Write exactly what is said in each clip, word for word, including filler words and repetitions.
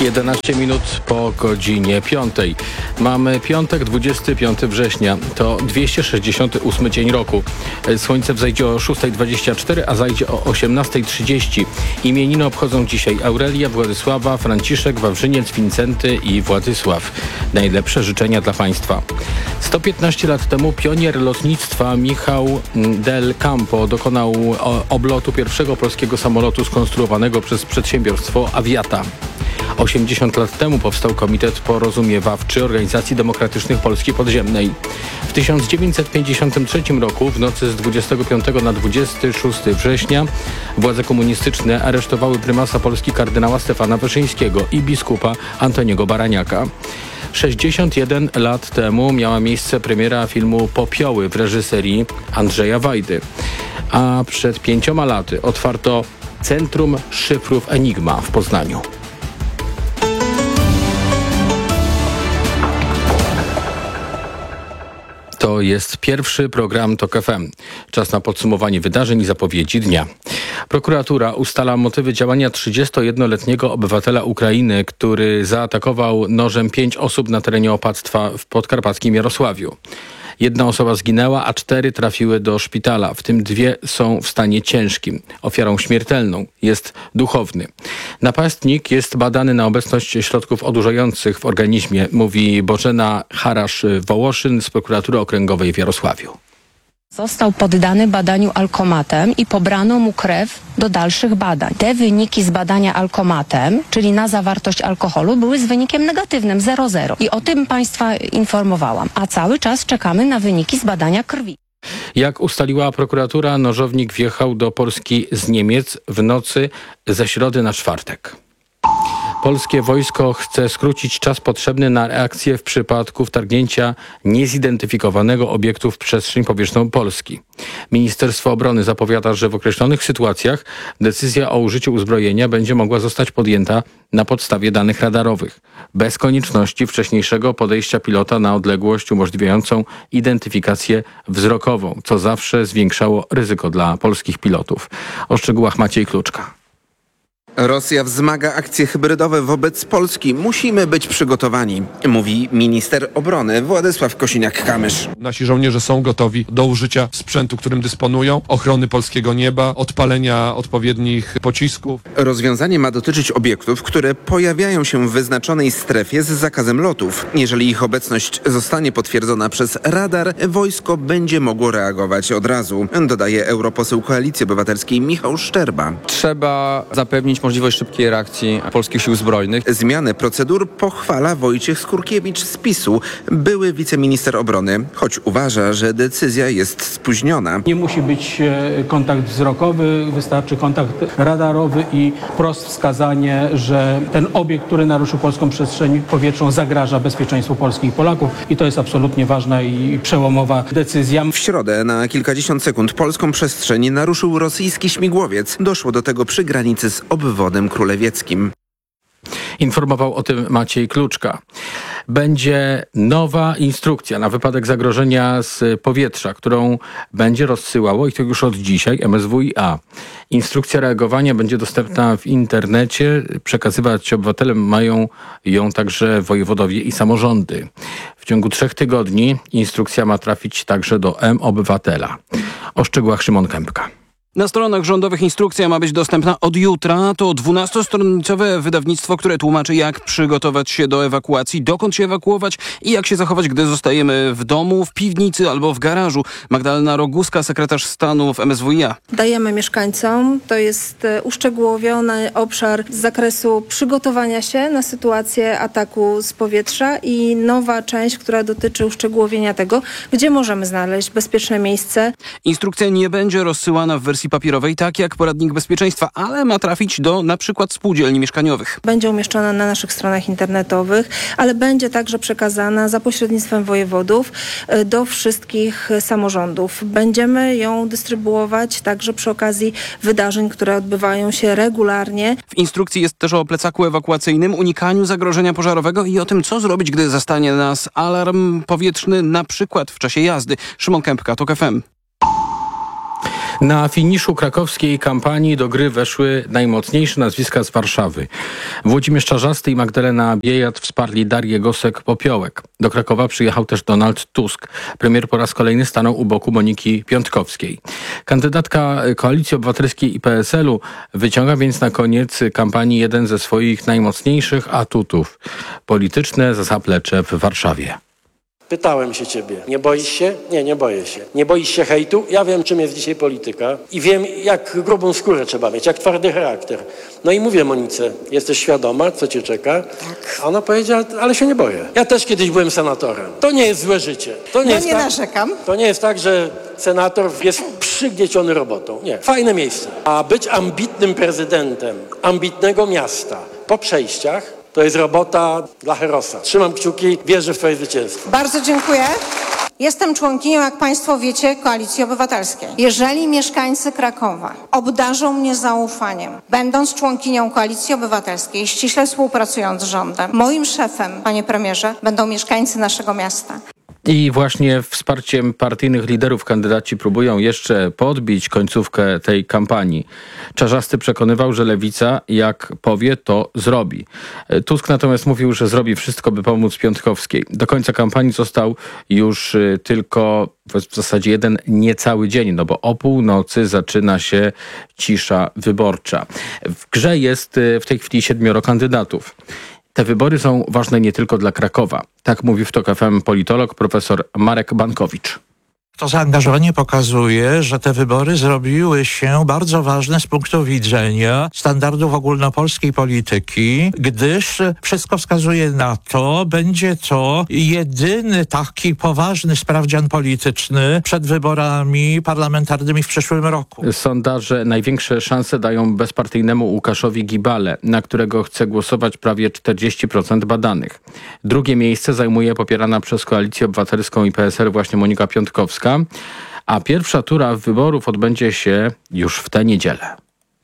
jedenaście minut po godzinie piątej. Mamy piątek, dwudziestego piątego września. To dwieście sześćdziesiąty ósmy dzień roku. Słońce wzejdzie o szósta dwadzieścia cztery, a zajdzie o osiemnasta trzydzieści. Imieniny obchodzą dzisiaj Aurelia, Władysława, Franciszek, Wawrzyniec, Wincenty i Władysław. Najlepsze życzenia dla Państwa. sto piętnaście lat temu pionier lotnictwa Michał Del Campo dokonał oblotu pierwszego polskiego samolotu skonstruowanego przez przedsiębiorstwo Aviata. osiemdziesiąt lat temu powstał Komitet Porozumiewawczy Organizacji Demokratycznych Polski Podziemnej. W tysiąc dziewięćset pięćdziesiątym trzecim roku, w nocy z dwudziestego piątego na dwudziestego szóstego września, władze komunistyczne aresztowały prymasa Polski kardynała Stefana Wyszyńskiego i biskupa Antoniego Baraniaka. sześćdziesiąt jeden lat temu miała miejsce premiera filmu Popioły w reżyserii Andrzeja Wajdy. A przed pięcioma laty otwarto Centrum Szyfrów Enigma w Poznaniu. To jest pierwszy program TOK F M. Czas na podsumowanie wydarzeń i zapowiedzi dnia. Prokuratura ustala motywy działania trzydziestojednoletniego obywatela Ukrainy, który zaatakował nożem pięć osób na terenie opactwa w podkarpackim Jarosławiu. Jedna osoba zginęła, a cztery trafiły do szpitala, w tym dwie są w stanie ciężkim. Ofiarą śmiertelną jest duchowny. Napastnik jest badany na obecność środków odurzających w organizmie, mówi Bożena Harasz-Wołoszyn z prokuratury okręgowej w Jarosławiu. Został poddany badaniu alkomatem i pobrano mu krew do dalszych badań. Te wyniki z badania alkomatem, czyli na zawartość alkoholu, były z wynikiem negatywnym zero zero. I o tym Państwa informowałam. A cały czas czekamy na wyniki z badania krwi. Jak ustaliła prokuratura, nożownik wjechał do Polski z Niemiec w nocy ze środy na czwartek. Polskie wojsko chce skrócić czas potrzebny na reakcję w przypadku wtargnięcia niezidentyfikowanego obiektu w przestrzeń powietrzną Polski. Ministerstwo Obrony zapowiada, że w określonych sytuacjach decyzja o użyciu uzbrojenia będzie mogła zostać podjęta na podstawie danych radarowych, bez konieczności wcześniejszego podejścia pilota na odległość umożliwiającą identyfikację wzrokową, co zawsze zwiększało ryzyko dla polskich pilotów. O szczegółach Maciej Kluczka. Rosja wzmaga akcje hybrydowe wobec Polski. Musimy być przygotowani, mówi minister obrony Władysław Kosiniak-Kamysz. Nasi żołnierze są gotowi do użycia sprzętu, którym dysponują, ochrony polskiego nieba, odpalenia odpowiednich pocisków. Rozwiązanie ma dotyczyć obiektów, które pojawiają się w wyznaczonej strefie z zakazem lotów. Jeżeli ich obecność zostanie potwierdzona przez radar, wojsko będzie mogło reagować od razu, dodaje europoseł Koalicji Obywatelskiej Michał Szczerba. Trzeba zapewnić możliwość szybkiej reakcji polskich sił zbrojnych. Zmianę procedur pochwala Wojciech Skurkiewicz z PiSu, były wiceminister obrony, choć uważa, że decyzja jest spóźniona. Nie musi być kontakt wzrokowy, wystarczy kontakt radarowy i prost wskazanie, że ten obiekt, który naruszył polską przestrzeń powietrzną, zagraża bezpieczeństwu Polski i Polaków i to jest absolutnie ważna i przełomowa decyzja. W środę na kilkadziesiąt sekund polską przestrzeń naruszył rosyjski śmigłowiec. Doszło do tego przy granicy z obwodem królewieckim. Informował o tym Maciej Kluczka. Będzie nowa instrukcja na wypadek zagrożenia z powietrza, którą będzie rozsyłało, i to już od dzisiaj, M S W i A. Instrukcja reagowania będzie dostępna w internecie. Przekazywać obywatelom mają ją także wojewodowie i samorządy. W ciągu trzech tygodni instrukcja ma trafić także do M-Obywatela. O szczegółach Szymon Kępka. Na stronach rządowych instrukcja ma być dostępna od jutra. To dwunastostronicowe wydawnictwo, które tłumaczy, jak przygotować się do ewakuacji, dokąd się ewakuować i jak się zachować, gdy zostajemy w domu, w piwnicy albo w garażu. Magdalena Roguska, sekretarz stanu w M S W i A. Dajemy mieszkańcom, to jest uszczegółowiony obszar z zakresu przygotowania się na sytuację ataku z powietrza i nowa część, która dotyczy uszczegółowienia tego, gdzie możemy znaleźć bezpieczne miejsce. Instrukcja nie będzie rozsyłana w wersji papierowej, tak jak poradnik bezpieczeństwa, ale ma trafić do na przykład spółdzielni mieszkaniowych. Będzie umieszczona na naszych stronach internetowych, ale będzie także przekazana za pośrednictwem wojewodów do wszystkich samorządów. Będziemy ją dystrybuować także przy okazji wydarzeń, które odbywają się regularnie. W instrukcji jest też o plecaku ewakuacyjnym, unikaniu zagrożenia pożarowego i o tym, co zrobić, gdy zastanie nas alarm powietrzny, na przykład w czasie jazdy. Szymon Kępka, TOK F M. Na finiszu krakowskiej kampanii do gry weszły najmocniejsze nazwiska z Warszawy. Włodzimierz Czarzasty i Magdalena Biejat wsparli Darię Gosek-Popiołek. Do Krakowa przyjechał też Donald Tusk. Premier po raz kolejny stanął u boku Moniki Piątkowskiej. Kandydatka Koalicji Obywatelskiej i P S L u wyciąga więc na koniec kampanii jeden ze swoich najmocniejszych atutów. Polityczne zaplecze w Warszawie. Pytałem się ciebie, nie boisz się? Nie, nie boję się. Nie boisz się hejtu? Ja wiem, czym jest dzisiaj polityka i wiem, jak grubą skórę trzeba mieć, jak twardy charakter. No i mówię Monice, jesteś świadoma, co cię czeka? Tak. A ona powiedziała, ale się nie boję. Ja też kiedyś byłem senatorem. To nie jest złe życie. To nie no jest nie tak, narzekam. To nie jest tak, że senator jest przygnieciony robotą. Nie. Fajne miejsce. A być ambitnym prezydentem ambitnego miasta po przejściach to jest robota dla herosa. Trzymam kciuki, wierzę w twoje zwycięstwo. Bardzo dziękuję. Jestem członkinią, jak państwo wiecie, Koalicji Obywatelskiej. Jeżeli mieszkańcy Krakowa obdarzą mnie zaufaniem, będąc członkinią Koalicji Obywatelskiej, ściśle współpracując z rządem, moim szefem, panie premierze, będą mieszkańcy naszego miasta. I właśnie wsparciem partyjnych liderów kandydaci próbują jeszcze podbić końcówkę tej kampanii. Czarzasty przekonywał, że Lewica, jak powie, to zrobi. Tusk natomiast mówił, że zrobi wszystko, by pomóc Piątkowskiej. Do końca kampanii został już tylko w zasadzie jeden niecały dzień, no bo o północy zaczyna się cisza wyborcza. W grze jest w tej chwili siedmioro kandydatów. Te wybory są ważne nie tylko dla Krakowa. Tak mówi w TOK F M politolog profesor Marek Bankowicz. To zaangażowanie pokazuje, że te wybory zrobiły się bardzo ważne z punktu widzenia standardów ogólnopolskiej polityki, gdyż wszystko wskazuje na to, będzie to jedyny taki poważny sprawdzian polityczny przed wyborami parlamentarnymi w przyszłym roku. Sondaże największe szanse dają bezpartyjnemu Łukaszowi Gibale, na którego chce głosować prawie czterdzieści procent badanych. Drugie miejsce zajmuje popierana przez Koalicję Obywatelską i P S L właśnie Monika Piątkowska, a pierwsza tura wyborów odbędzie się już w tę niedzielę.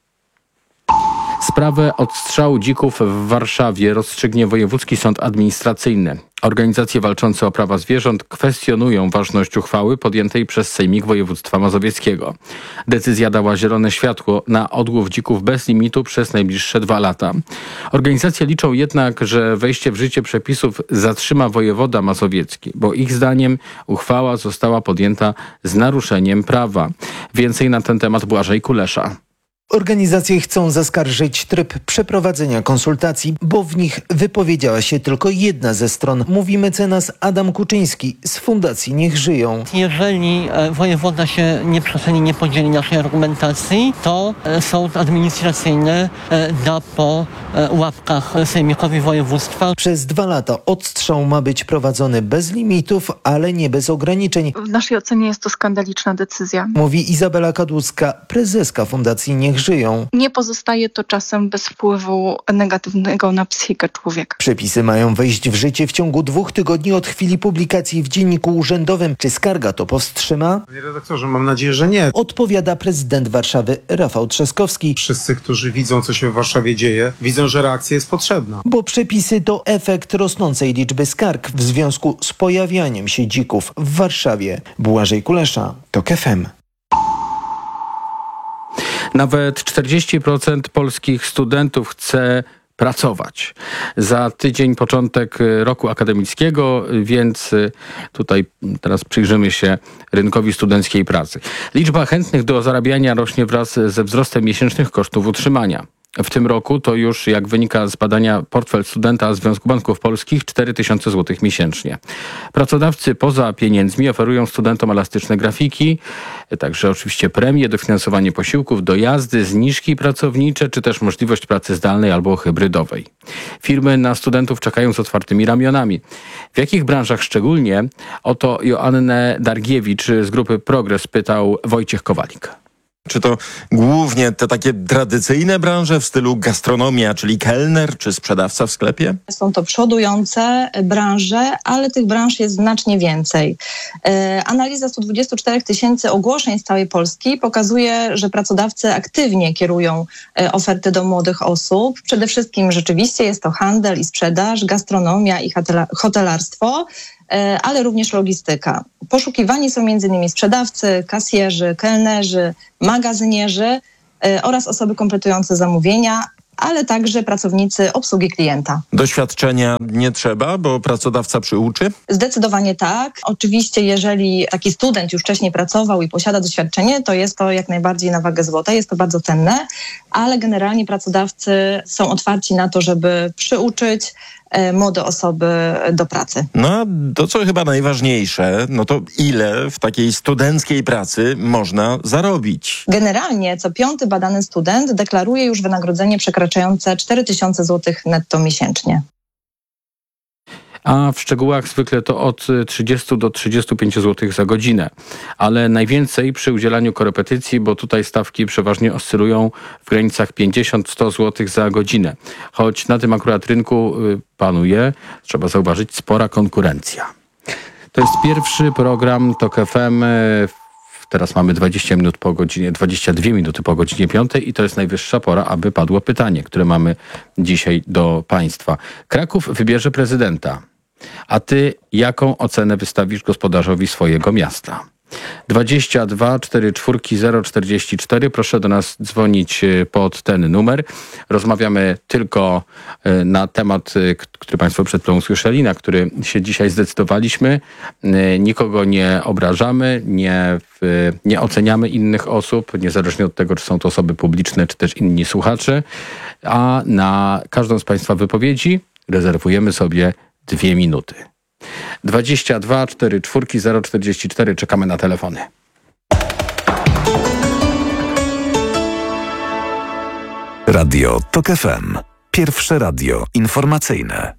Sprawę odstrzału dzików w Warszawie rozstrzygnie Wojewódzki Sąd Administracyjny. Organizacje walczące o prawa zwierząt kwestionują ważność uchwały podjętej przez Sejmik Województwa Mazowieckiego. Decyzja dała zielone światło na odłów dzików bez limitu przez najbliższe dwa lata. Organizacje liczą jednak, że wejście w życie przepisów zatrzyma wojewoda mazowiecki, bo ich zdaniem uchwała została podjęta z naruszeniem prawa. Więcej na ten temat Błażej Kulesza. Organizacje chcą zaskarżyć tryb przeprowadzenia konsultacji, bo w nich wypowiedziała się tylko jedna ze stron, mówi mecenas Adam Kuczyński z Fundacji Niech Żyją. Jeżeli wojewoda się nie przestrzeni, nie podzieli naszej argumentacji, to sąd administracyjny da po łapkach sejmikowi województwa. Przez dwa lata odstrzał ma być prowadzony bez limitów, ale nie bez ograniczeń. W naszej ocenie jest to skandaliczna decyzja, mówi Izabela Kadłucka, prezeska Fundacji Niech Żyją. Nie pozostaje to czasem bez wpływu negatywnego na psychikę człowieka. Przepisy mają wejść w życie w ciągu dwóch tygodni od chwili publikacji w Dzienniku Urzędowym. Czy skarga to powstrzyma? Panie redaktorze, mam nadzieję, że nie. Odpowiada prezydent Warszawy Rafał Trzaskowski. Wszyscy, którzy widzą, co się w Warszawie dzieje, widzą, że reakcja jest potrzebna. Bo przepisy to efekt rosnącej liczby skarg w związku z pojawianiem się dzików w Warszawie. Błażej Kulesza, TOK F M. Nawet czterdzieści procent polskich studentów chce pracować. Za tydzień początek roku akademickiego, więc tutaj teraz przyjrzymy się rynkowi studenckiej pracy. Liczba chętnych do zarabiania rośnie wraz ze wzrostem miesięcznych kosztów utrzymania. W tym roku to już, jak wynika z badania Portfel Studenta Związku Banków Polskich, cztery tysiące złotych miesięcznie. Pracodawcy poza pieniędzmi oferują studentom elastyczne grafiki, także oczywiście premie, dofinansowanie posiłków, dojazdy, zniżki pracownicze, czy też możliwość pracy zdalnej albo hybrydowej. Firmy na studentów czekają z otwartymi ramionami. W jakich branżach szczególnie? O to Joannę Dargiewicz z grupy Progres pytał Wojciech Kowalik. Czy to głównie te takie tradycyjne branże w stylu gastronomia, czyli kelner czy sprzedawca w sklepie? Są to przodujące branże, ale tych branż jest znacznie więcej. E, analiza stu dwudziestu czterech tysięcy ogłoszeń z całej Polski pokazuje, że pracodawcy aktywnie kierują e, oferty do młodych osób. Przede wszystkim rzeczywiście jest to handel i sprzedaż, gastronomia i hotela- hotelarstwo. ale również logistyka. Poszukiwani są między innymi sprzedawcy, kasjerzy, kelnerzy, magazynierzy oraz osoby kompletujące zamówienia, ale także pracownicy obsługi klienta. Doświadczenia nie trzeba, bo pracodawca przyuczy? Zdecydowanie tak. Oczywiście, jeżeli taki student już wcześniej pracował i posiada doświadczenie, to jest to jak najbardziej na wagę złota, jest to bardzo cenne, ale generalnie pracodawcy są otwarci na to, żeby przyuczyć młode osoby do pracy. No a to, co chyba najważniejsze, no to ile w takiej studenckiej pracy można zarobić? Generalnie co piąty badany student deklaruje już wynagrodzenie przekraczające cztery tysiące złotych netto miesięcznie. A w szczegółach zwykle to od trzydziestu do trzydziestu pięciu złotych za godzinę. Ale najwięcej przy udzielaniu korepetycji, bo tutaj stawki przeważnie oscylują w granicach pięćdziesiąt do stu złotych za godzinę. Choć na tym akurat rynku panuje, trzeba zauważyć, spora konkurencja. To jest pierwszy program TOK F M. Teraz mamy dwadzieścia minut po godzinie, dwadzieścia dwie minuty po godzinie piątej i to jest najwyższa pora, aby padło pytanie, które mamy dzisiaj do Państwa. Kraków wybierze prezydenta. A ty jaką ocenę wystawisz gospodarzowi swojego miasta? dwadzieścia dwa czterdzieści cztery zero czterdzieści cztery. Proszę do nas dzwonić pod ten numer. Rozmawiamy tylko na temat, który Państwo przed chwilą usłyszeli, na który się dzisiaj zdecydowaliśmy. Nikogo nie obrażamy, nie, nie oceniamy innych osób, niezależnie od tego, czy są to osoby publiczne, czy też inni słuchacze. A na każdą z Państwa wypowiedzi rezerwujemy sobie dwie minuty. dwadzieścia dwa czterdzieści cztery zero czterdzieści cztery. Czekamy na telefony. Radio TOK F M. Pierwsze radio informacyjne.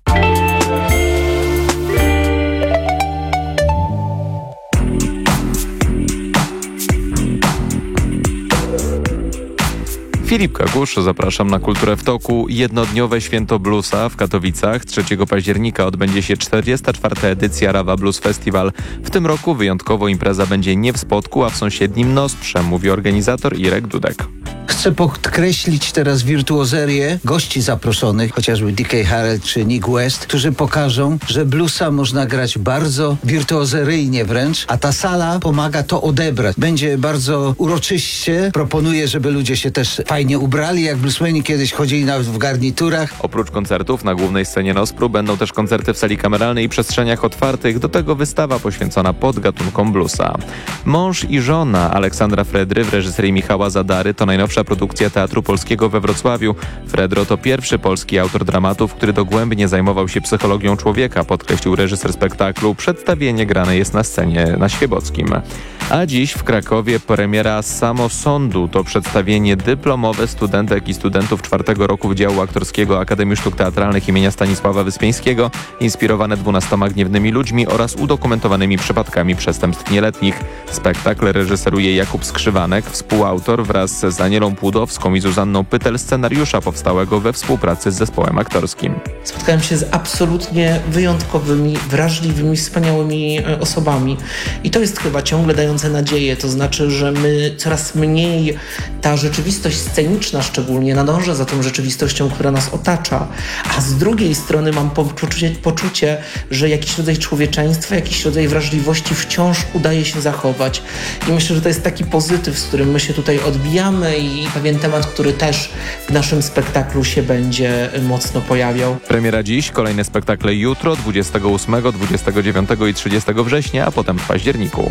Filip Kakusz, zapraszam na Kulturę w Toku. Jednodniowe święto bluesa w Katowicach. trzeciego października odbędzie się czterdziesta czwarta edycja Rawa Blues Festival. W tym roku wyjątkowo impreza będzie nie w Spodku, a w sąsiednim Nostrze, mówi organizator Irek Dudek. Chcę podkreślić teraz wirtuozerię gości zaproszonych, chociażby D K Harrell czy Nick West, którzy pokażą, że bluesa można grać bardzo wirtuozeryjnie wręcz, a ta sala pomaga to odebrać. Będzie bardzo uroczyście. Proponuję, żeby ludzie się też fajnie ubrali, jak bluesmeni kiedyś chodzili nawet w garniturach. Oprócz koncertów na głównej scenie Nospru będą też koncerty w sali kameralnej i przestrzeniach otwartych. Do tego wystawa poświęcona podgatunkom bluesa. Mąż i żona Aleksandra Fredry w reżyserii Michała Zadary to najnowsza produkcja Teatru Polskiego we Wrocławiu. Fredro to pierwszy polski autor dramatów, który dogłębnie zajmował się psychologią człowieka, podkreślił reżyser spektaklu. Przedstawienie grane jest na scenie na Świebockim. A dziś w Krakowie premiera Samosądu. To przedstawienie dyplomowe studentek i studentów czwartego roku Wydziału Aktorskiego Akademii Sztuk Teatralnych imienia Stanisława Wyspiańskiego, inspirowane dwunastoma gniewnymi ludźmi oraz udokumentowanymi przypadkami przestępstw nieletnich. Spektakl reżyseruje Jakub Skrzywanek, współautor wraz z Anielą Płudowską i Zuzanną Pytel scenariusza powstałego we współpracy z zespołem aktorskim. Spotkałem się z absolutnie wyjątkowymi, wrażliwymi, wspaniałymi osobami i to jest chyba ciągle dające nadzieję, to znaczy, że my coraz mniej, ta rzeczywistość sceniczna szczególnie nadąża za tą rzeczywistością, która nas otacza, a z drugiej strony mam poczucie, poczucie, że jakiś rodzaj człowieczeństwa, jakiś rodzaj wrażliwości wciąż udaje się zachować i myślę, że to jest taki pozytyw, z którym my się tutaj odbijamy i pewien temat, który też w naszym spektaklu się będzie mocno pojawiał. Premiera dziś, kolejne spektakle jutro, dwudziestego ósmego, dwudziestego dziewiątego i trzydziestego września, a potem w październiku.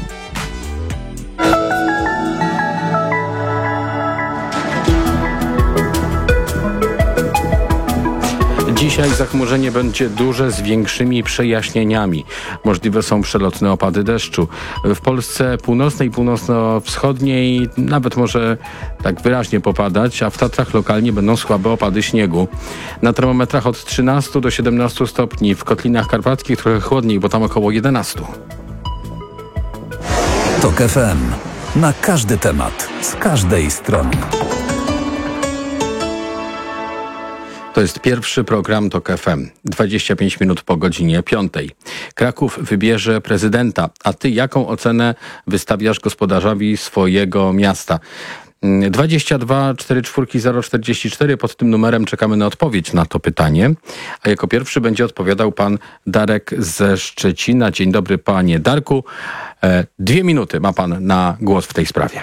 Dzisiaj zachmurzenie będzie duże z większymi przejaśnieniami. Możliwe są przelotne opady deszczu. W Polsce północnej i północno-wschodniej nawet może tak wyraźnie popadać, a w Tatrach lokalnie będą słabe opady śniegu. Na termometrach od trzynastu do siedemnastu stopni, w Kotlinach Karpackich trochę chłodniej, bo tam około jedenastu. TOK F M. Na każdy temat, z każdej strony. To jest pierwszy program TOK F M. dwadzieścia pięć minut po godzinie piątej. Kraków wybierze prezydenta. A ty jaką ocenę wystawiasz gospodarzowi swojego miasta? dwadzieścia dwa czterdzieści cztery zero czterdzieści cztery. Pod tym numerem czekamy na odpowiedź na to pytanie. A jako pierwszy będzie odpowiadał pan Darek ze Szczecina. Dzień dobry, panie Darku. Dwie minuty ma pan na głos w tej sprawie.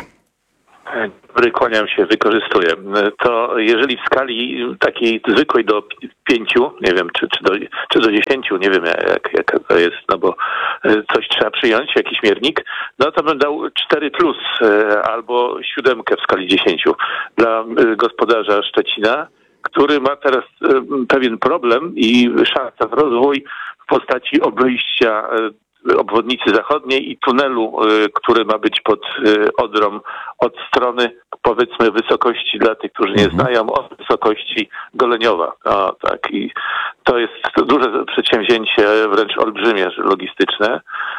Dobry, kłaniam się, wykorzystuję. To jeżeli w skali takiej zwykłej do pięciu, nie wiem, czy, czy, do, czy do dziesięciu, nie wiem jak, jak to jest, no bo coś trzeba przyjąć, jakiś miernik, no to bym dał cztery plus albo siódemkę w skali dziesięciu dla gospodarza Szczecina, który ma teraz pewien problem i szansę w rozwój w postaci obejścia obwodnicy zachodniej i tunelu, który ma być pod Odrą od strony, powiedzmy, wysokości dla tych, którzy nie znają, od wysokości Goleniowa. O, tak. I to jest duże przedsięwzięcie, wręcz olbrzymie, logistyczne.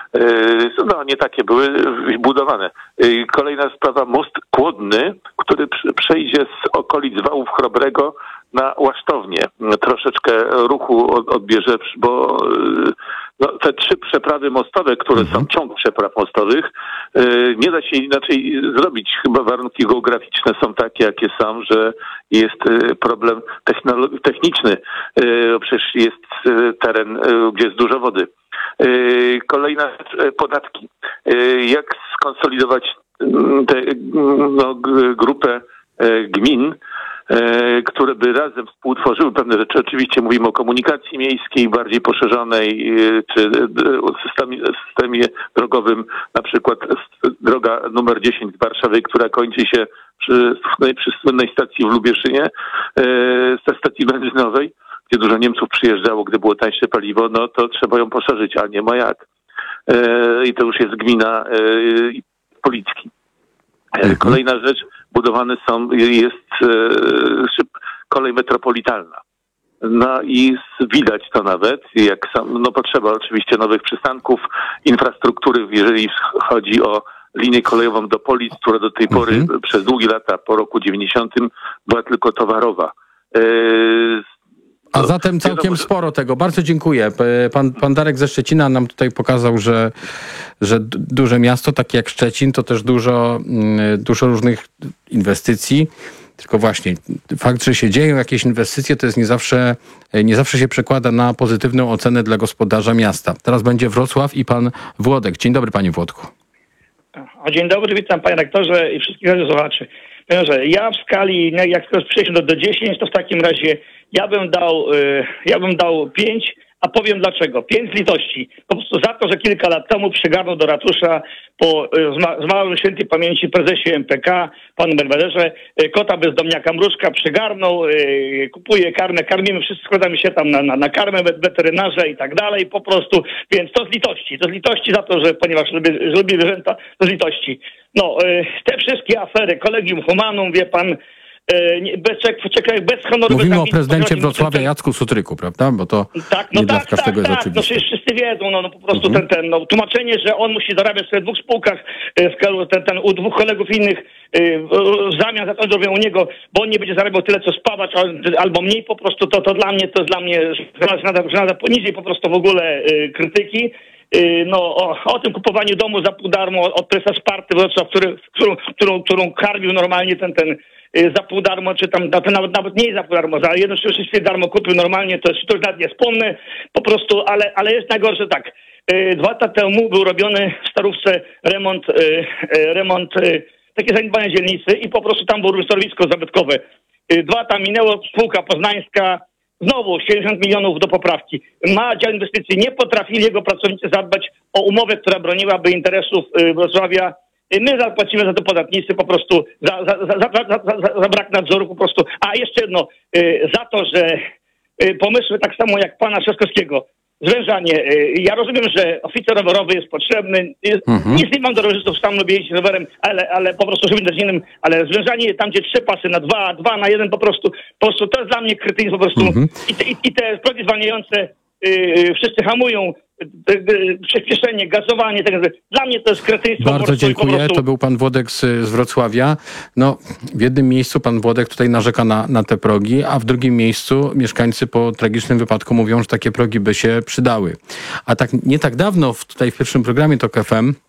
No, nie takie były budowane. Kolejna sprawa, most Kłodny, który przejdzie z okolic Wałów Chrobrego na Łasztownię. Troszeczkę ruchu odbierze, bo no, te trzy przeprawy mostowe, które mhm. są ciąg przepraw mostowych, yy, nie da się inaczej zrobić. Chyba warunki geograficzne są takie, jakie są, że jest yy, problem technolo- techniczny. Yy, przecież jest yy, teren, yy, gdzie jest dużo wody. Yy, kolejna rzecz, yy, podatki. Yy, jak skonsolidować tę yy, no, g- grupę yy, gmin, które by razem współtworzyły pewne rzeczy. Oczywiście mówimy o komunikacji miejskiej bardziej poszerzonej, czy o systemie, systemie drogowym, na przykład droga numer dziesięć z Warszawy, która kończy się przy, przy słynnej stacji w Lubieszynie, ze stacji benzynowej, gdzie dużo Niemców przyjeżdżało, gdy było tańsze paliwo, no to trzeba ją poszerzyć, a nie ma jak. I to już jest gmina Policki. Kolejna rzecz, budowane są, jest e, szyb, kolej metropolitalna. No i widać to nawet, jak sam, no potrzeba oczywiście nowych przystanków, infrastruktury, jeżeli chodzi o linię kolejową do Polic, która do tej pory mhm. przez długie lata, po roku dziewięćdziesiątym była tylko towarowa. E, A zatem całkiem sporo tego. Bardzo dziękuję. Pan, pan Darek ze Szczecina nam tutaj pokazał, że, że duże miasto, takie jak Szczecin, to też dużo, dużo różnych inwestycji. Tylko właśnie fakt, że się dzieją jakieś inwestycje, to jest nie zawsze, nie zawsze się przekłada na pozytywną ocenę dla gospodarza miasta. Teraz będzie Wrocław i pan Włodek. Dzień dobry, panie Włodku. O, dzień dobry, witam panie rektorze i wszystkich słuchaczy. Panie, ja w skali, jak przejść do, do dziesięć, to w takim razie ja bym dał, y, ja bym dał pięć, a powiem dlaczego. pięć z litości. Po prostu za to, że kilka lat temu przygarnął do ratusza po y, zmarłym świętej pamięci prezesie M P K, panu Belwederze, y, kota bezdomniaka Mruczka przygarnął, y, kupuje karmę, karmimy, wszyscy składamy się tam na, na, na karmę weterynarza i tak dalej, po prostu, więc to z litości. To z litości za to, że ponieważ lubię, lubię zwierzęta, to z litości. No, y, te wszystkie afery, Collegium Humanum, wie pan, bez, czekaj, bez honoru. Mówimy o prezydencie Wrocławia Jacku Sutryku, prawda? Bo to tak, no nie tak, dla każdego tak, jest tak, no oczywiste. przecież wszyscy wiedzą, no, no po prostu Mhm. ten, ten, no, tłumaczenie, że on musi zarabiać sobie w dwóch spółkach, ten, ten, u dwóch kolegów innych, w zamian za to, że robią u niego, bo on nie będzie zarabiał tyle, co Spawacz, albo mniej po prostu, to, to dla mnie, to jest dla mnie, że nada, że nada poniżej po prostu w ogóle y, krytyki. No, o, o tym kupowaniu domu za pół darmo od presa Sparty Wrocław, który, którą, którą, którą karmił normalnie ten, ten za pół darmo, czy tam nawet, nawet nie za pół darmo, za jedno trzydzieści darmo kupił normalnie, to, to już nawet nie wspomnę, po prostu, ale, ale jest najgorsze tak. Dwa lata temu był robiony w Starówce remont, remont takie zaniedbane dzielnicy i po prostu tam było stanowisko zabytkowe. Dwa lata minęło, spółka poznańska, znowu siedemdziesiąt milionów do poprawki. Ma dział inwestycji, nie potrafili jego pracownicy zadbać o umowę, która broniłaby interesów Wrocławia. My zapłacimy za to podatnicy po prostu, za, za, za, za, za, za brak nadzoru po prostu. A jeszcze jedno, za to, że pomysły tak samo jak pana Trzaskowskiego, zwężanie. Ja rozumiem, że oficer rowerowy jest potrzebny. Mhm. Nic nie mam do rowerzystów, sam lubię jeździć rowerem, ale, ale po prostu żebym też innym, ale zwężanie tam, gdzie trzy pasy na dwa, dwa na jeden po prostu, po prostu to jest dla mnie krytyzm po prostu. Mhm. I, te, i, I te progi zwalniające yy, wszyscy hamują, przyspieszenie, gazowanie, tak dalej. Dla mnie to jest kretyństwo. Bardzo dziękuję. To był pan Włodek z, z Wrocławia. No, w jednym miejscu pan Włodek tutaj narzeka na, na te progi, a w drugim miejscu mieszkańcy po tragicznym wypadku mówią, że takie progi by się przydały. A tak nie tak dawno w, tutaj w pierwszym programie Tok F M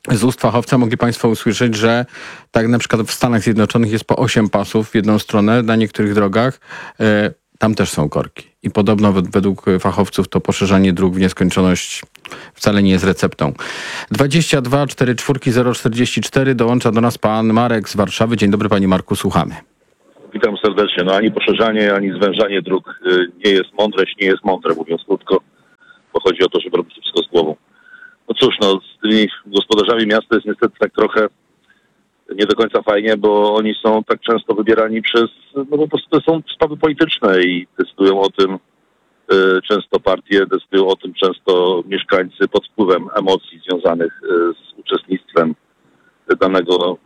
z ust fachowca mogli Państwo usłyszeć, że tak na przykład w Stanach Zjednoczonych jest po osiem pasów w jedną stronę na niektórych drogach. E, tam też są korki. I podobno według fachowców to poszerzanie dróg w nieskończoność wcale nie jest receptą. dwadzieścia dwa czterdzieści cztery zero czterdzieści cztery dołącza do nas pan Marek z Warszawy. Dzień dobry, panie Marku, słuchamy. Witam serdecznie. No ani poszerzanie, ani zwężanie dróg nie jest mądre, nie jest mądre, mówiąc krótko, bo chodzi o to, żeby robić wszystko z głową. No cóż, no z tymi gospodarzami miasta jest niestety tak trochę nie do końca fajnie, bo oni są tak często wybierani przez, no po prostu to są sprawy polityczne i decydują o tym y, często partie, decydują o tym często mieszkańcy pod wpływem emocji związanych y, z uczestnictwem danego,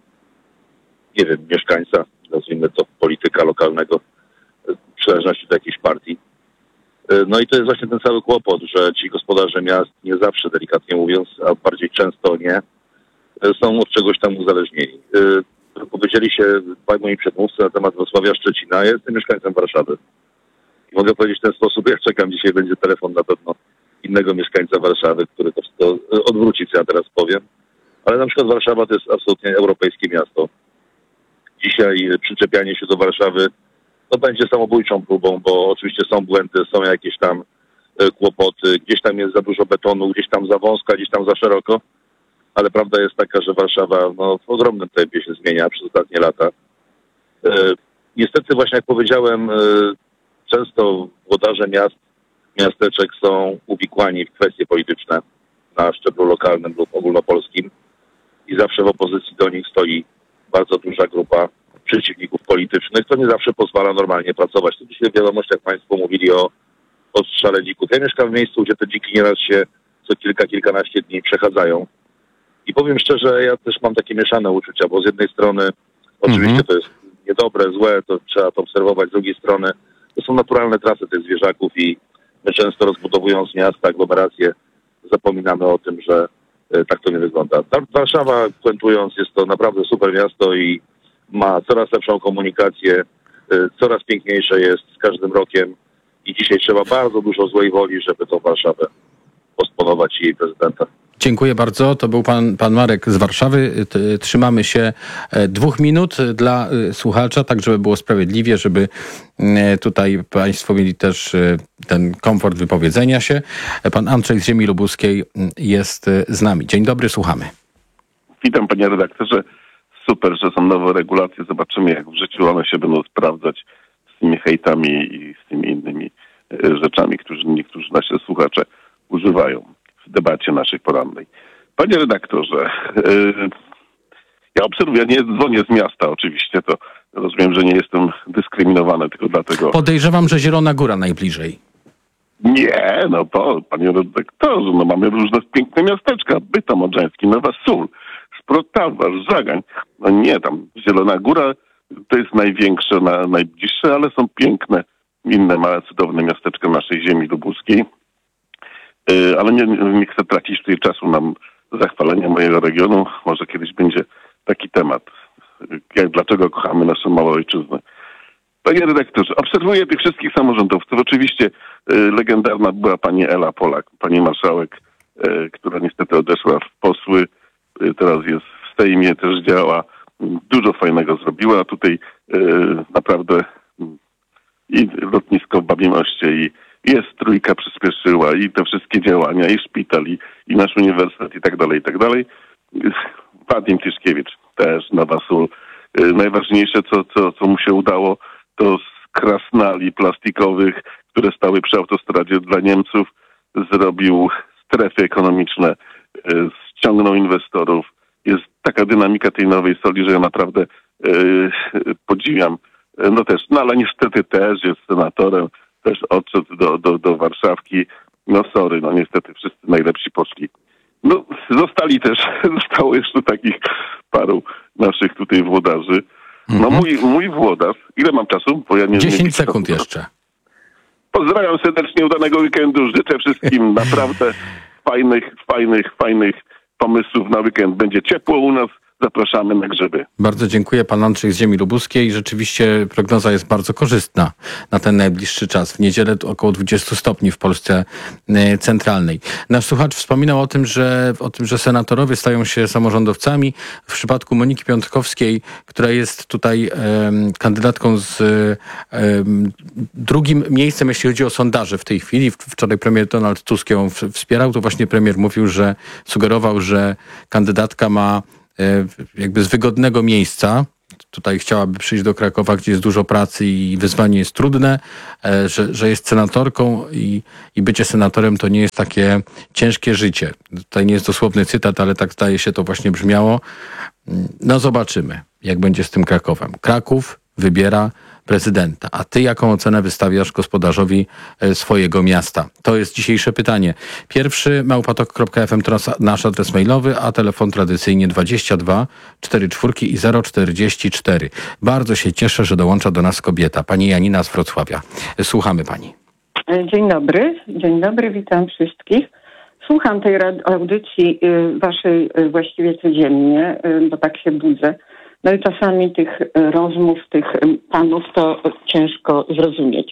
nie wiem, mieszkańca, nazwijmy to polityka lokalnego, y, przynależności do jakiejś partii. Y, no i to jest właśnie ten cały kłopot, że ci gospodarze miast nie zawsze, delikatnie mówiąc, a bardziej często nie, są od czegoś tam uzależnieni. Yy, powiedzieli się dwaj moi przedmówcy na temat Wrocławia, Szczecina. Ja jestem mieszkańcem Warszawy. I mogę powiedzieć w ten sposób, jak czekam, dzisiaj będzie telefon na pewno innego mieszkańca Warszawy, który to wszystko odwróci, co ja teraz powiem. Ale na przykład Warszawa to jest absolutnie europejskie miasto. Dzisiaj przyczepianie się do Warszawy to będzie samobójczą próbą, bo oczywiście są błędy, są jakieś tam kłopoty, gdzieś tam jest za dużo betonu, gdzieś tam za wąsko, gdzieś tam za szeroko. Ale prawda jest taka, że Warszawa no, w ogromnym tempie się zmienia przez ostatnie lata. E, niestety właśnie jak powiedziałem, e, często włodarze miast, miasteczek są uwikłani w kwestie polityczne na szczeblu lokalnym lub ogólnopolskim i zawsze w opozycji do nich stoi bardzo duża grupa przeciwników politycznych. To nie zawsze pozwala normalnie pracować. Tu dzisiaj w wiadomościach Państwo mówili o odstrzale dzików. Ja mieszkam w miejscu, gdzie te dziki nieraz się co kilka, kilkanaście dni przechadzają. I powiem szczerze, ja też mam takie mieszane uczucia, bo z jednej strony oczywiście mm-hmm. to jest niedobre, złe, to trzeba to obserwować, z drugiej strony to są naturalne trasy tych zwierzaków i my często rozbudowując miasta, aglomeracje, zapominamy o tym, że e, tak to nie wygląda. Warszawa, puentując, jest to naprawdę super miasto i ma coraz lepszą komunikację, e, coraz piękniejsze jest z każdym rokiem i dzisiaj trzeba bardzo dużo złej woli, żeby tą Warszawę postponować jej prezydenta. Dziękuję bardzo. To był pan, pan Marek z Warszawy. Trzymamy się dwóch minut dla słuchacza, tak żeby było sprawiedliwie, żeby tutaj państwo mieli też ten komfort wypowiedzenia się. Pan Andrzej z Ziemi Lubuskiej jest z nami. Dzień dobry, słuchamy. Witam panie redaktorze. Super, że są nowe regulacje. Zobaczymy, jak w życiu one się będą sprawdzać z tymi hejtami i z tymi innymi rzeczami, które niektórzy nasi słuchacze używają w debacie naszej porannej. Panie redaktorze, yy, ja obserwuję, nie dzwonię z miasta oczywiście, to rozumiem, że nie jestem dyskryminowany tylko dlatego... Podejrzewam, że Zielona Góra najbliżej. Nie, no to, panie redaktorze, no mamy różne piękne miasteczka, Bytom Odrzański, Nowa Sól, Szprotawa, Żagań. No nie, tam Zielona Góra to jest największe, na, najbliższe, ale są piękne inne małe, cudowne miasteczka naszej ziemi lubuskiej. Ale nie, nie chcę tracić tutaj czasu na zachwalenie mojego regionu. Może kiedyś będzie taki temat. Jak, dlaczego kochamy naszą małą ojczyznę. Panie redaktorze, obserwuję tych wszystkich samorządowców. Oczywiście y, legendarna była pani Ela Polak, pani marszałek, y, która niestety odeszła w posły. Y, teraz jest w Sejmie, też działa. Dużo fajnego zrobiła. Tutaj y, naprawdę y, i lotnisko w Babimoście i jest trójka przyspieszyła i te wszystkie działania, i szpital, i, i nasz uniwersytet, i tak dalej, i tak dalej. Wadim Tyszkiewicz też, Nowa Sól. Yy, najważniejsze, co, co, co mu się udało, to z krasnali plastikowych, które stały przy autostradzie dla Niemców, zrobił strefy ekonomiczne, yy, ściągnął inwestorów. Jest taka dynamika tej Nowej Soli, że ja naprawdę yy, podziwiam. No też, no ale niestety też jest senatorem, też odszedł do, do, do Warszawki. No sorry, no niestety wszyscy najlepsi poszli. No zostali też, zostało jeszcze takich paru naszych tutaj włodarzy. No mój, mój włodarz, ile mam czasu? Bo ja nie, dziesięć nie sekund czasu. Jeszcze. Pozdrawiam serdecznie, udanego weekendu, życzę wszystkim naprawdę fajnych, fajnych, fajnych pomysłów na weekend. Będzie ciepło u nas, zapraszamy na grzyby. Bardzo dziękuję. Pan Andrzej z ziemi lubuskiej. Rzeczywiście prognoza jest bardzo korzystna na ten najbliższy czas. W niedzielę około dwadzieścia stopni w Polsce centralnej. Nasz słuchacz wspominał o tym, że, o tym, że senatorowie stają się samorządowcami. W przypadku Moniki Piątkowskiej, która jest tutaj um, kandydatką z um, drugim miejscem, jeśli chodzi o sondaże w tej chwili. Wczoraj premier Donald Tusk ją w, wspierał. To właśnie premier mówił, że sugerował, że kandydatka ma jakby z wygodnego miejsca. Tutaj chciałaby przyjść do Krakowa, gdzie jest dużo pracy i wyzwanie jest trudne, że, że jest senatorką i, i bycie senatorem to nie jest takie ciężkie życie. Tutaj nie jest dosłowny cytat, ale tak zdaje się to właśnie brzmiało. No zobaczymy, jak będzie z tym Krakowem. Kraków wybiera prezydenta. A ty jaką ocenę wystawiasz gospodarzowi swojego miasta? To jest dzisiejsze pytanie. Pierwszy małpatok kropka f m to nasz adres mailowy, a telefon tradycyjnie dwadzieścia dwa czterdzieści cztery i zero czterdzieści cztery. Bardzo się cieszę, że dołącza do nas kobieta. Pani Janina z Wrocławia. Słuchamy pani. Dzień dobry. Dzień dobry, witam wszystkich. Słucham tej audycji waszej właściwie codziennie, bo tak się budzę. No i czasami tych rozmów, tych panów to ciężko zrozumieć.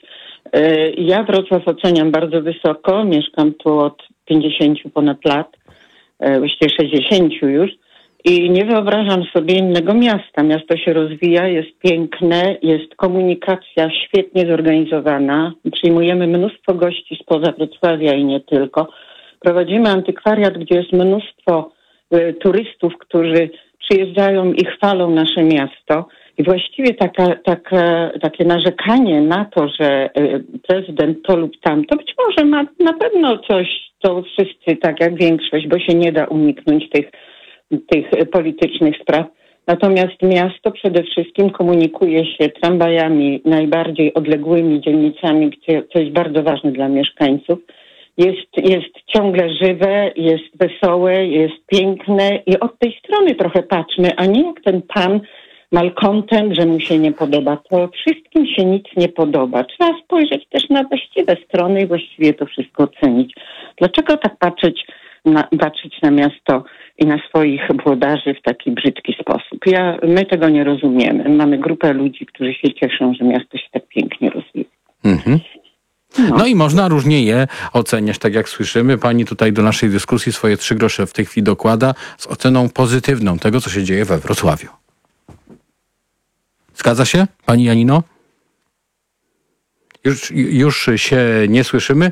Ja Wrocław oceniam bardzo wysoko, mieszkam tu od pięćdziesięciu ponad lat, właściwie sześćdziesięciu już i nie wyobrażam sobie innego miasta. Miasto się rozwija, jest piękne, jest komunikacja świetnie zorganizowana, przyjmujemy mnóstwo gości spoza Wrocławia i nie tylko. Prowadzimy antykwariat, gdzie jest mnóstwo turystów, którzy przyjeżdżają i chwalą nasze miasto. I właściwie taka, taka, takie narzekanie na to, że prezydent to lub tamto, być może ma na pewno coś, co wszyscy, tak jak większość, bo się nie da uniknąć tych, tych politycznych spraw. Natomiast miasto przede wszystkim komunikuje się tramwajami najbardziej odległymi dzielnicami, gdzie, co jest bardzo ważne dla mieszkańców. Jest, jest ciągle żywe, jest wesołe, jest piękne i od tej strony trochę patrzmy, a nie jak ten pan malkontent, że mu się nie podoba. To wszystkim się nic nie podoba. Trzeba spojrzeć też na właściwe strony i właściwie to wszystko ocenić. Dlaczego tak patrzeć na, patrzeć na miasto i na swoich włodarzy w taki brzydki sposób? Ja, my tego nie rozumiemy. Mamy grupę ludzi, którzy się cieszą, że miasto się tak pięknie rozwija. Mhm. No. no i można różnie je oceniać, tak jak słyszymy. Pani tutaj do naszej dyskusji swoje trzy grosze w tej chwili dokłada z oceną pozytywną tego, co się dzieje we Wrocławiu. Zgadza się, pani Janino? Już, już się nie słyszymy,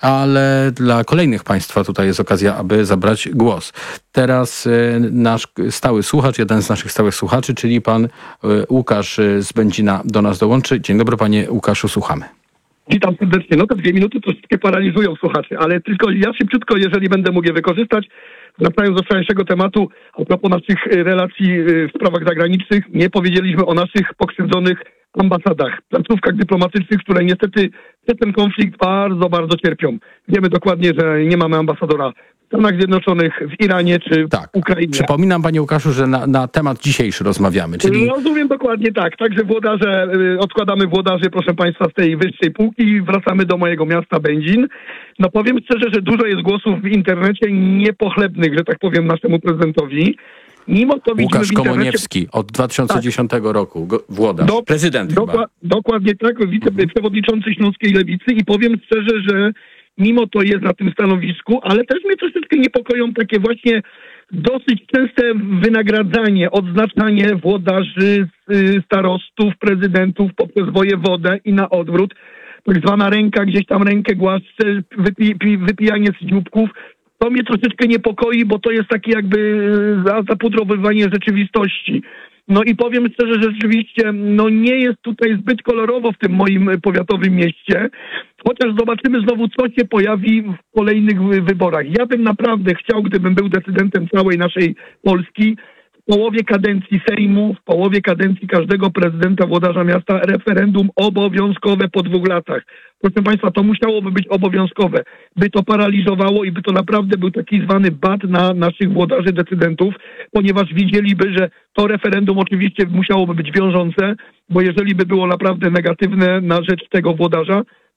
ale dla kolejnych państwa tutaj jest okazja, aby zabrać głos. Teraz nasz stały słuchacz, jeden z naszych stałych słuchaczy, czyli pan Łukasz z Będzina do nas dołączy. Dzień dobry, panie Łukaszu, słuchamy. Witam serdecznie. No te dwie minuty troszeczkę paraliżują słuchaczy, ale tylko ja szybciutko, jeżeli będę mógł je wykorzystać, wracając do wczorajszego tematu, a propos naszych relacji w sprawach zagranicznych, nie powiedzieliśmy o naszych pokrzywdzonych ambasadach, placówkach dyplomatycznych, które niestety przez ten konflikt bardzo, bardzo cierpią. Wiemy dokładnie, że nie mamy ambasadora w Stanach Zjednoczonych, w Iranie czy w tak. Ukrainie. Przypominam, panie Łukaszu, że na, na temat dzisiejszy rozmawiamy. Czyli... Rozumiem dokładnie tak. Także włodarze, odkładamy włodarzy, proszę państwa, z tej wyższej półki i wracamy do mojego miasta Będzin. No powiem szczerze, że dużo jest głosów w internecie niepochlebnych, że tak powiem, naszemu prezydentowi. Mimo to Łukasz widzimy w Komoniewski od dwa tysiące dziesiątego tak. roku, go, włodarz, do, prezydent dokła, chyba. Dokładnie tak, wiceprzewodniczący Śląskiej Lewicy i powiem szczerze, że mimo to jest na tym stanowisku, ale też mnie troszeczkę niepokoją takie właśnie dosyć częste wynagradzanie, odznaczanie włodarzy, starostów, prezydentów poprzez wojewodę i na odwrót. Tak zwana ręka, gdzieś tam rękę głaszcze, wypi, wypijanie z dzióbków. To mnie troszeczkę niepokoi, bo to jest takie jakby zapudrowywanie rzeczywistości. No i powiem szczerze, że rzeczywiście no nie jest tutaj zbyt kolorowo w tym moim powiatowym mieście, chociaż zobaczymy znowu, co się pojawi w kolejnych wyborach. Ja bym naprawdę chciał, gdybym był decydentem całej naszej Polski, w połowie kadencji Sejmu, w połowie kadencji każdego prezydenta, włodarza miasta, referendum obowiązkowe po dwóch latach. Proszę państwa, to musiałoby być obowiązkowe. By to paraliżowało i by to naprawdę był taki zwany bat na naszych włodarzy, decydentów, ponieważ widzieliby, że to referendum oczywiście musiałoby być wiążące, bo jeżeli by było naprawdę negatywne na rzecz tego włodarza,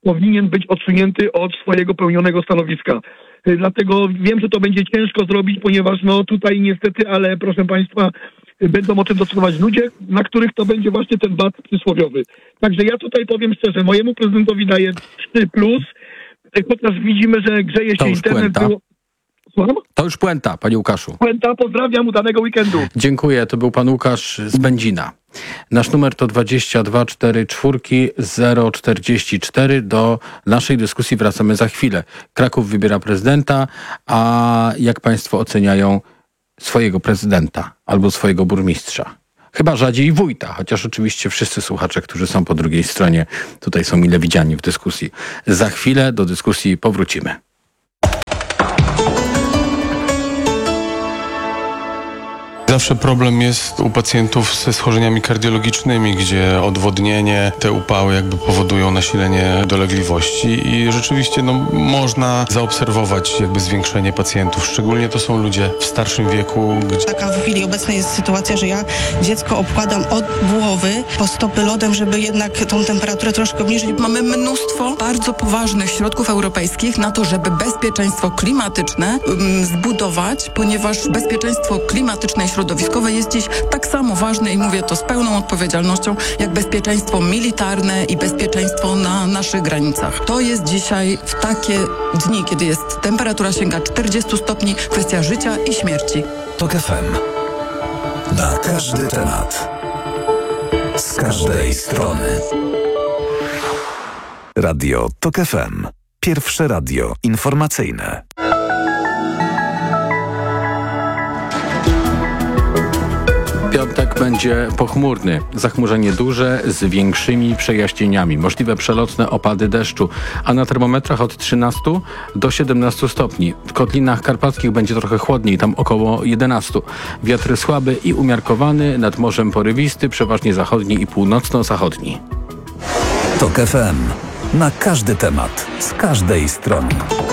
powinien być odsunięty od swojego pełnionego stanowiska. Dlatego wiem, że to będzie ciężko zrobić, ponieważ no tutaj niestety, ale proszę Państwa, będą o tym decydować ludzie, na których to będzie właśnie ten bat przysłowiowy. Także ja tutaj powiem szczerze, mojemu prezydentowi daję trzy plus, chociaż widzimy, że grzeje się internet. Było... Słucham? To już puenta, panie Łukaszu. Puenta, pozdrawiam, udanego weekendu. Dziękuję, to był pan Łukasz z Będzina. Nasz numer to dwadzieścia dwa czterdzieści cztery zero czterdzieści cztery. Do naszej dyskusji wracamy za chwilę. Kraków wybiera prezydenta, a jak państwo oceniają swojego prezydenta albo swojego burmistrza? Chyba rzadziej wójta, chociaż oczywiście wszyscy słuchacze, którzy są po drugiej stronie, tutaj są mile widziani w dyskusji. Za chwilę do dyskusji powrócimy. Zawsze problem jest u pacjentów ze schorzeniami kardiologicznymi, gdzie odwodnienie, te upały jakby powodują nasilenie dolegliwości i rzeczywiście no, można zaobserwować jakby zwiększenie pacjentów. Szczególnie to są ludzie w starszym wieku. Gdzie... Taka w chwili obecnej jest sytuacja, że ja dziecko obkładam od głowy po stopy lodem, żeby jednak tą temperaturę troszkę obniżyć. Mamy mnóstwo bardzo poważnych środków europejskich na to, żeby bezpieczeństwo klimatyczne um, zbudować, ponieważ bezpieczeństwo klimatyczne i środowiskowe jest dziś tak samo ważne i mówię to z pełną odpowiedzialnością, jak bezpieczeństwo militarne i bezpieczeństwo na naszych granicach. To jest dzisiaj w takie dni, kiedy jest temperatura sięga czterdzieści stopni, kwestia życia i śmierci. TOK F M. Na każdy temat. Z każdej strony. Radio TOK F M. Pierwsze radio informacyjne. Piątek będzie pochmurny. Zachmurzenie duże z większymi przejaśnieniami. Możliwe przelotne opady deszczu, a na termometrach od trzynastu do siedemnastu stopni. W Kotlinach Karpackich będzie trochę chłodniej, tam około jedenastu. Wiatr słaby i umiarkowany, nad morzem porywisty, przeważnie zachodni i północno-zachodni. TOK F M. Na każdy temat, z każdej strony.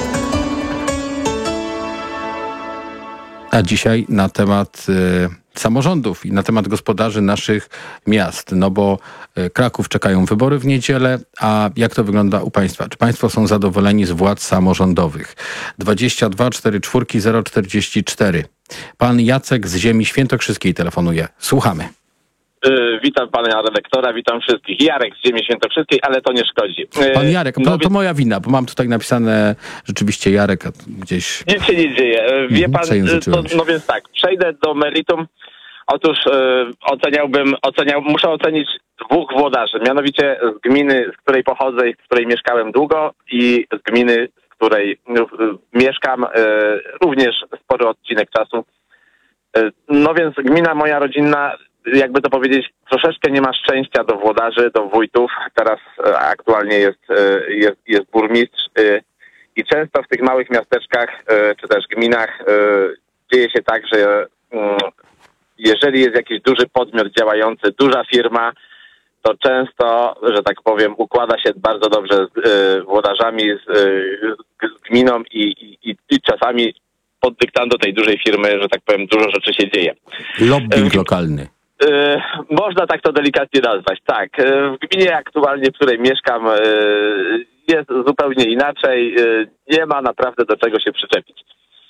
A dzisiaj na temat y, samorządów i na temat gospodarzy naszych miast. No bo y, Kraków czekają wybory w niedzielę, a jak to wygląda u państwa? Czy państwo są zadowoleni z władz samorządowych? dwadzieścia dwa czterdzieści cztery zero czterdzieści cztery. Pan Jacek z ziemi świętokrzyskiej telefonuje. Słuchamy. Yy, witam pana redaktora, witam wszystkich. Jarek z ziemi świętokrzyskiej, ale to nie szkodzi. Yy, Pan Jarek, to, no, to moja wina, bo mam tutaj napisane rzeczywiście Jarek gdzieś. Nic się nie dzieje. Wie Mhm, pan, to, no więc tak, przejdę do meritum. Otóż yy, oceniałbym, oceniał, muszę ocenić dwóch włodarzy, mianowicie z gminy, z której pochodzę i z której mieszkałem długo, i z gminy, z której yy, mieszkam yy, również spory odcinek czasu. Yy, no więc gmina moja rodzinna, jakby to powiedzieć, troszeczkę nie ma szczęścia do włodarzy, do wójtów. Teraz e, aktualnie jest, e, jest, jest burmistrz e, i często w tych małych miasteczkach e, czy też gminach e, dzieje się tak, że mm, jeżeli jest jakiś duży podmiot działający, duża firma, to często, że tak powiem, układa się bardzo dobrze z e, włodarzami, z, e, z gminą i, i, i czasami pod dyktando tej dużej firmy, że tak powiem, dużo rzeczy się dzieje. Lobbying lokalny. Yy, można tak to delikatnie nazwać, tak. Yy, w gminie aktualnie, w której mieszkam, yy, jest zupełnie inaczej. Yy, nie ma naprawdę do czego się przyczepić.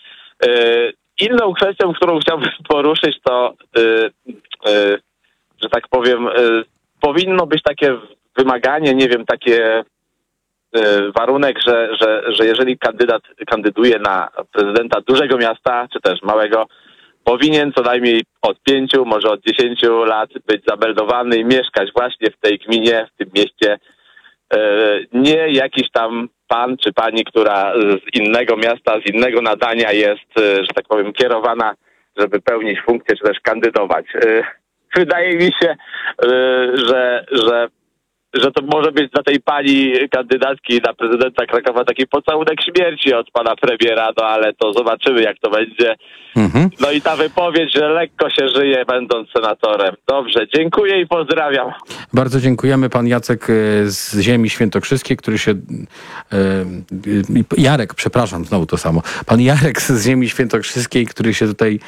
Yy, inną kwestią, którą chciałbym poruszyć, to, yy, yy, że tak powiem, yy, powinno być takie wymaganie, nie wiem, takie yy, warunek, że, że, że jeżeli kandydat kandyduje na prezydenta dużego miasta, czy też małego, powinien co najmniej od pięciu, może od dziesięciu lat być zameldowany i mieszkać właśnie w tej gminie, w tym mieście. Nie jakiś tam pan czy pani, która z innego miasta, z innego nadania jest, że tak powiem, kierowana, żeby pełnić funkcję, czy też kandydować. Wydaje mi się, że, że że to może być dla tej pani kandydatki na prezydenta Krakowa taki pocałunek śmierci od pana premiera, no ale to zobaczymy, jak to będzie. Mhm. No i ta wypowiedź, że lekko się żyje, będąc senatorem. Dobrze, dziękuję i pozdrawiam. Bardzo dziękujemy. Pan Jacek z ziemi świętokrzyskiej, który się... Jarek, przepraszam, znowu to samo. Pan Jarek z ziemi świętokrzyskiej, który się tutaj,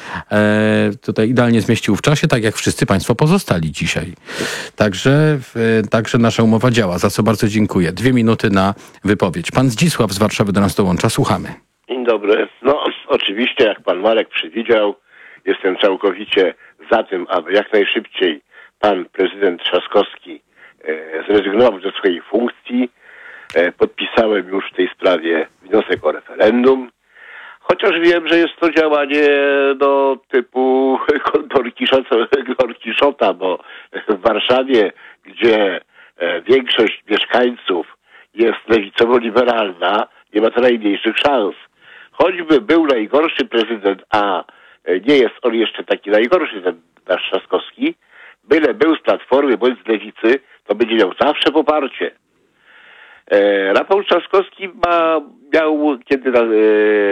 tutaj idealnie zmieścił w czasie, tak jak wszyscy państwo pozostali dzisiaj. Także, także nasz nasza umowa działa, za co bardzo dziękuję. Dwie minuty na wypowiedź. Pan Zdzisław z Warszawy do nas dołącza. Słuchamy. Dzień dobry. No oczywiście, jak pan Marek przewidział, jestem całkowicie za tym, aby jak najszybciej pan prezydent Trzaskowski e, zrezygnował ze swojej funkcji. E, podpisałem już w tej sprawie wniosek o referendum. Chociaż wiem, że jest to działanie do typu Don Kiszota, Don Kiszota, bo w Warszawie, gdzie e, większość mieszkańców jest lewicowo-liberalna, nie ma to najmniejszych szans. Choćby był najgorszy prezydent, a nie jest on jeszcze taki najgorszy, ten nasz Trzaskowski, byle był z Platformy bądź z Lewicy, to będzie miał zawsze poparcie. E, Rafał Trzaskowski ma, miał, kiedy na, e,